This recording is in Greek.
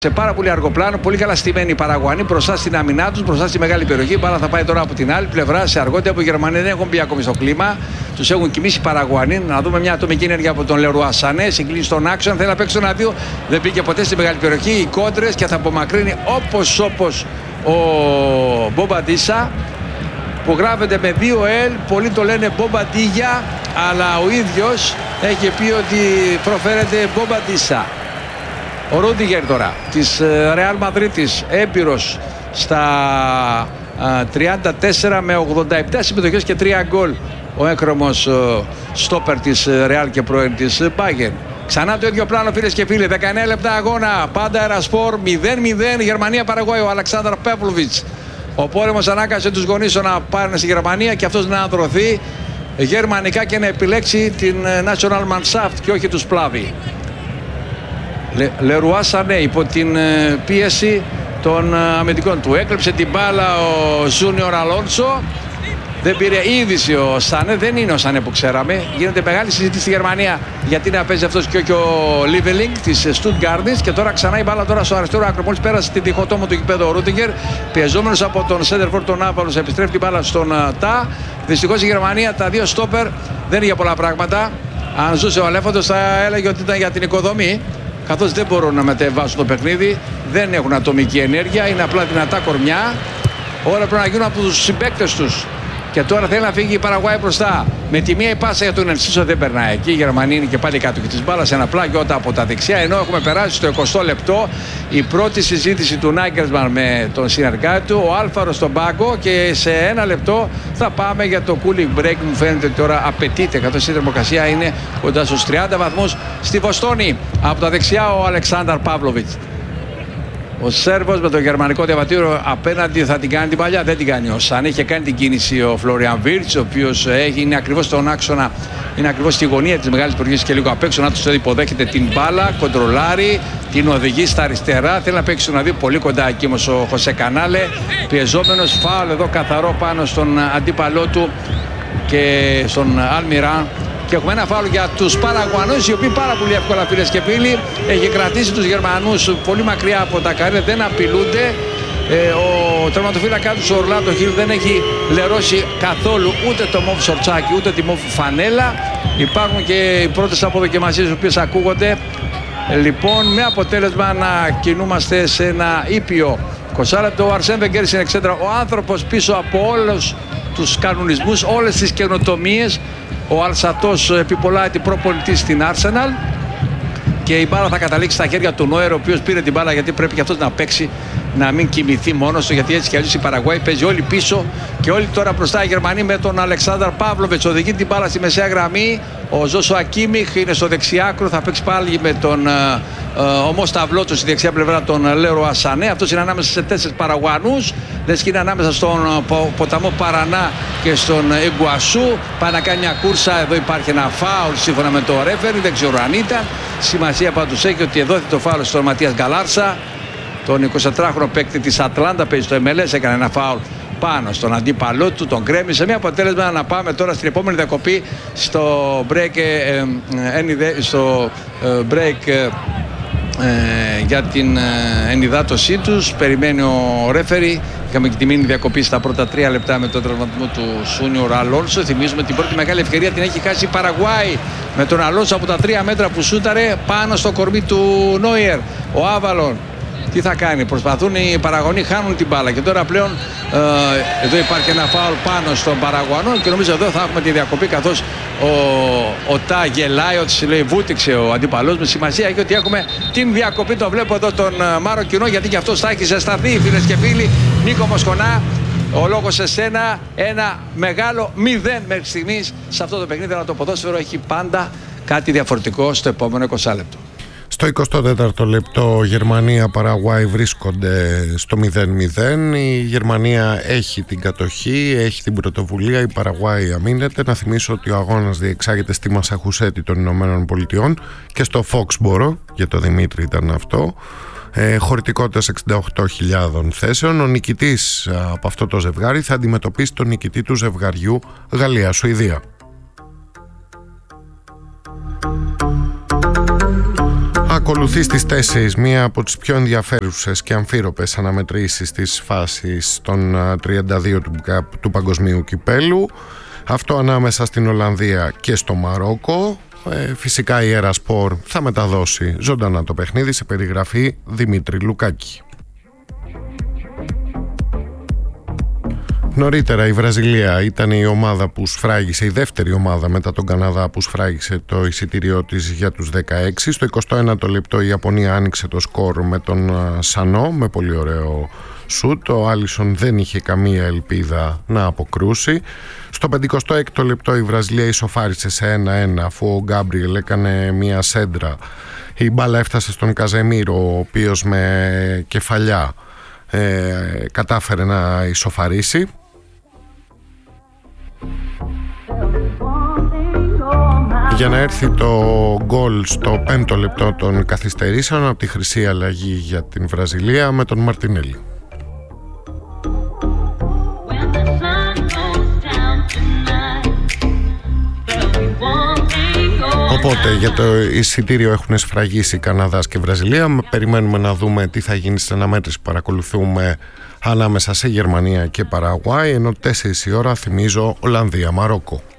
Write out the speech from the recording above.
Σε πάρα πολύ αργό πλάνο, πολύ καλά στημένοι οι Παραγουανοί μπροστά στην άμυνά τους, μπροστά στη μεγάλη περιοχή. Η μπάλα θα πάει τώρα από την άλλη πλευρά σε αργό tempo. Οι Γερμανοί δεν έχουν μπει ακόμη στο κλίμα. Τους έχουν κοιμήσει οι Παραγουανοί. Να δούμε μια ατομική ενέργεια από τον Λερουά Σανέ. Συγκλίνει στον άξονα. Θέλει να παίξει τον αδείο. Δεν μπήκε ποτέ στη μεγάλη περιοχή. Οι κόντρες και θα απομακρύνει όπως ο Μπομπαντίσα που γράφεται με 2L. Πολλοί το λένε Μπομπαντίγια, αλλά ο ίδιος έχει πει ότι προφέρεται Μπομπαντίσα. Ο Ρούντιγκερ τώρα της Ρεάλ Μαδρίτης, έμπειρος στα 34 με 87 συμμετοχές και 3 γκολ. Ο έκρομος στόπερ της Ρεάλ και πρώην της Bayern. Ξανά το ίδιο πλάνο, φίλες και φίλοι. 19 λεπτά αγώνα. Πάντα Ερασπορ 0-0. Γερμανία-Παραγουάη. Ο Αλεξάνδρ Παύλοβιτς. Ο πόλεμος ανάγκασε τους γονείς να πάνε στη Γερμανία και αυτός να ανδρωθεί γερμανικά και να επιλέξει την National Mannschaft και όχι τους Πλάβη. Λερουά Σανέ υπό την πίεση των αμυντικών του. Έκλεψε την μπάλα ο Ζούνιορ Αλόνσο. Δεν πήρε είδηση ο Σανέ. Δεν είναι ο Σανέ που ξέραμε. Γίνεται μεγάλη συζήτηση στη Γερμανία γιατί να παίζει αυτός και όχι ο Λίβελινγκ της Στουτγκάρδης. Και τώρα ξανά η μπάλα τώρα στο αριστερό άκρο. Μόλις πέρασε τη διχοτόμο του γηπέδου ο Ρούντιγκερ. Πιεζόμενος από τον Σέντερφορ τον Άβαλος, επιστρέφει την μπάλα στον Τά. Δυστυχώς η Γερμανία, τα δύο στόπερ δεν είναι για πολλά πράγματα. Αν ζούσε ο Αλέφαντος θα έλεγε ότι ήταν για την οικοδομή. Καθώς δεν μπορούν να μετεβάσουν το παιχνίδι, δεν έχουν ατομική ενέργεια, είναι απλά δυνατά κορμιά. Όλα πρέπει να γίνουν από τους συμπαίκτες τους. Και τώρα θέλει να φύγει η Παραγουάη μπροστά. Με τη μία η πάσα για τον Ενσίσο δεν περνάει εκεί. Οι Γερμανοί είναι και πάλι κάτω και της μπάλας, ένα πλάγιοτα από τα δεξιά. Ενώ έχουμε περάσει στο 20 λεπτό η πρώτη συζήτηση του Νάγκελσμαν με τον συνεργάτη του, ο Άλφαρο στον πάγκο. Και σε ένα λεπτό θα πάμε για το cooling break. Μου φαίνεται ότι τώρα απαιτείται, καθώς η θερμοκρασία είναι κοντά στους 30 βαθμούς στη Βοστόνη. Από τα δεξιά ο Αλεξάνδρ Παύλοβιτς. Ο Σέρβος με το γερμανικό διαβατήριο απέναντι θα την κάνει την παλιά, δεν την κάνει ο Σανέ. Είχε κάνει την κίνηση ο Φλόριαν Βίρτς, ο οποίος είναι ακριβώς στον άξονα, είναι ακριβώς στη γωνία της μεγάλης περιοχής και λίγο απ' έξω. Να του υποδέχεται την μπάλα, κοντρολάρει, την οδηγεί στα αριστερά. Θέλει να παίξει τον αδείο πολύ κοντά εκεί όμως ο Χωσέ Κανάλε. Πιεζόμενος, φάουλ εδώ καθαρό πάνω στον αντίπαλό του και στον Αλμιράν. Και έχουμε ένα φάουλ για τους Παραγουανούς, οι οποίοι πάρα πολύ εύκολα, φίλες και φίλοι, έχει κρατήσει τους Γερμανούς πολύ μακριά από τα καρέ, δεν απειλούνται. Ο τερματοφύλακα του ο Ορλάντο Χιλ δεν έχει λερώσει καθόλου ούτε το μοβ σορτσάκι ούτε τη μοβ φανέλα. Υπάρχουν και οι πρώτες αποδοκιμασίες οι οποίες ακούγονται. Λοιπόν, με αποτέλεσμα να κινούμαστε σε ένα ήπιο 20 λεπτό. Ο Αρσέν Βενγκέρ στην εξέδρα, ο άνθρωπος πίσω από όλους τους κανονισμούς, όλες τις καινοτομίες. Ο Αλσατός επιπολάει την προπονητή στην Arsenal και η μπάλα θα καταλήξει στα χέρια του Νόερ, ο οποίος πήρε την μπάλα γιατί πρέπει και αυτός να παίξει, να μην κοιμηθεί μόνος του, γιατί έτσι κι αλλιώς η Παραγουάη παίζει όλοι πίσω και όλοι τώρα μπροστά οι Γερμανοί με τον Αλεξάνδρ Παύλοβιτς. Οδηγεί την μπάλα στη μεσαία γραμμή. Ο Ζόσουα Κίμιχ είναι στο δεξιάκρο, θα παίξει πάλι με τον ομό σταυλό του στη δεξιά πλευρά τον Λερουά Σανέ. Αυτός είναι ανάμεσα σε 4 Παραγουανούς. Λες και είναι ανάμεσα στον ποταμό Παρανά και στον Ιγκουασού. Πάει να κάνει μια κούρσα. Εδώ υπάρχει ένα φάουλ σύμφωνα με το ρέφερι. Δεν ξέρω αν ήταν. Σημασία πάντως έχει ότι εδώ το φάουλ στον Ματίας Γκαλάρσα. Τον 24χρονο παίκτη της Ατλάντα, παίζει στο MLS, έκανε ένα φάουλ πάνω στον αντίπαλό του, τον κρέμισε. Μια αποτέλεσμα να πάμε τώρα στην επόμενη διακοπή στο break, για την ενυδάτωσή τους. Περιμένει ο ρέφερι. Είχαμε και τη μήνυ διακοπή στα πρώτα 3 λεπτά με τον τραυματισμό του Σούνιορ Αλόνσο. Θυμίζουμε την πρώτη μεγάλη ευκαιρία την έχει χάσει η Παραγουάη με τον Αλόνσο από τα 3 μέτρα που σούταρε πάνω στο κορμί του Νόιερ. Ο Άβαλον τι θα κάνει, προσπαθούν οι Παραγωνοί, χάνουν την μπάλα και τώρα πλέον εδώ υπάρχει ένα φάουλ πάνω στον Παραγουανό και νομίζω εδώ θα έχουμε τη διακοπή, καθώς ο Τά γελάει ότι λέει βούτυξε ο αντίπαλός με. Σημασία έχει ότι έχουμε την διακοπή. Το βλέπω εδώ τον Μαροκινό, γιατί και αυτός θα έχει ζεσταθεί, φίλες και φίλοι. Νίκο Μοσχονά, ο λόγος σε σένα. Ένα μεγάλο 0 μέχρι στιγμής σε αυτό το παιχνίδι, αλλά το ποδόσφαιρο έχει πάντα κάτι διαφορετικό στο επόμενο 20 λεπτό. Στο 24ο λεπτό Γερμανία-Παραγουάη βρίσκονται στο 0-0. Η Γερμανία έχει την κατοχή, έχει την πρωτοβουλία, η Παραγουάη αμήνεται. Να θυμίσω ότι ο αγώνας διεξάγεται στη Μασαχουσέτη των Ηνωμένων Πολιτειών και στο Φόξμπορο, για το Δημήτρη ήταν αυτό. Χωρητικότητας 68.000 θέσεων. Ο νικητής από αυτό το ζευγάρι θα αντιμετωπίσει τον νικητή του ζευγαριού Γαλλία-Σουηδία. Ακολουθεί στις 4 μία από τις πιο ενδιαφέρουσες και αμφίροπες αναμετρήσεις της φάσης των 32 του Παγκοσμίου Κυπέλου. Αυτό ανάμεσα στην Ολλανδία και στο Μαρόκο. Φυσικά η Erasport θα μεταδώσει ζωντανά το παιχνίδι σε περιγραφή Δημήτρη Λουκάκη. Νωρίτερα η Βραζιλία ήταν η ομάδα που σφράγισε, η δεύτερη ομάδα μετά τον Καναδά που σφράγισε το εισιτήριό της για τους 16. Στο 21ο λεπτό η Ιαπωνία άνοιξε το σκορ με τον Σανό με πολύ ωραίο σούτ. Ο Άλισον δεν είχε καμία ελπίδα να αποκρούσει. Στο 56ο λεπτό η Βραζιλία ισοφάρισε σε 1-1 αφού ο Γκάμπριελ έκανε μια σέντρα. Η μπάλα έφτασε στον Καζεμίρο, ο οποίος με κεφαλιά κατάφερε να ισοφαρίσει. Για να έρθει το γκολ στο 5ο λεπτό των καθυστερήσεων από τη χρυσή αλλαγή για την Βραζιλία με τον Μαρτινέλη. Οπότε για το εισιτήριο έχουν σφραγίσει Καναδάς και Βραζιλία. Περιμένουμε να δούμε τι θα γίνει στην αναμέτρηση που παρακολουθούμε ανάμεσα σε Γερμανία και Παραγουάη, ενώ 4 η ώρα θυμίζω Ολλανδία-Μαρόκο.